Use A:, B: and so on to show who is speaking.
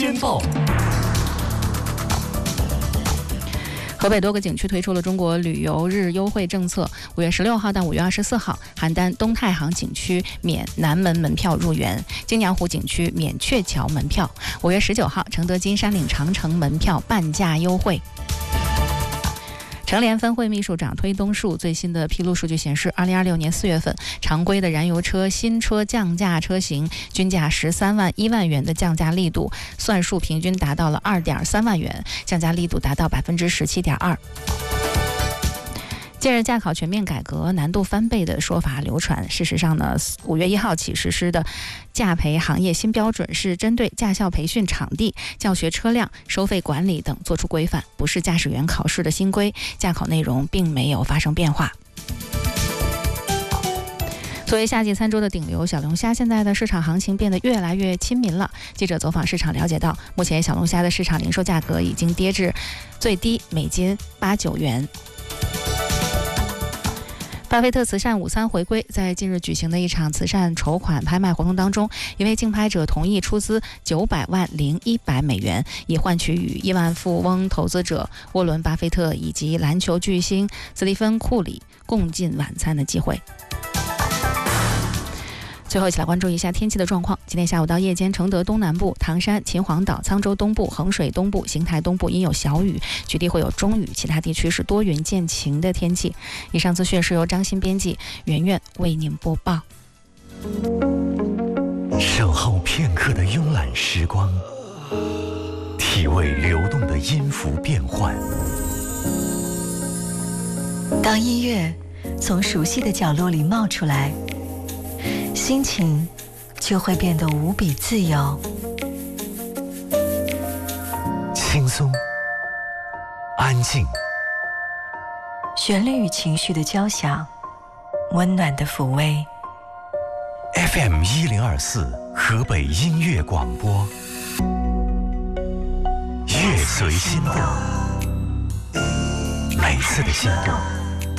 A: 先报。
B: 河北多个景区推出了中国旅游日优惠政策，5月16号到5月24号，邯郸东太行景区免南门门票入园，京娘湖景区免鹊桥门票。5月19号，承德金山岭长城门票半价优惠。成联分会秘书长推东树最新的披露数据显示，2026年4月份，常规的燃油车新车降价车型均价13万、1万元的降价力度，算数平均达到了2.3万元，降价力度达到17.2%。近日，驾考全面改革难度翻倍的说法流传。事实上呢，5月1号起实施的驾培行业新标准是针对驾校培训场地、教学车辆、收费管理等作出规范，不是驾驶员考试的新规，驾考内容并没有发生变化。作为夏季餐桌的顶流，小龙虾现在的市场行情变得越来越亲民了。记者走访市场了解到，目前小龙虾的市场零售价格已经跌至最低每斤8-9元。巴菲特慈善午餐回归，在近日举行的一场慈善筹款拍卖活动当中，一位竞拍者同意出资900万零100美元，以换取与亿万富翁投资者沃伦·巴菲特以及篮球巨星斯蒂芬·库里共进晚餐的机会。最后一起来关注一下天气的状况。今天下午到夜间，承德东南部、唐山、秦皇岛、沧州东部、衡水东部、邢台东部因有小雨，局地会有中雨，其他地区是多云见晴的天气。以上资讯是由张鑫编辑，圆圆为您播报。
A: 守候片刻的慵懒时光，体味流动的音符变换。
C: 当音乐从熟悉的角落里冒出来，心情就会变得无比自由，
A: 轻松，安静，
C: 旋律与情绪的交响，温暖的抚慰。
A: FM 1024河北音乐广播，乐随心动，每次的心动